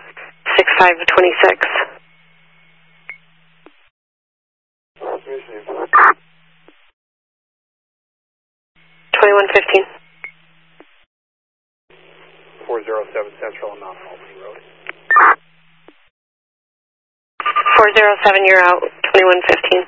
6526. 2115. 407 Central on Mount Albany Road. 407, you're out. 2115.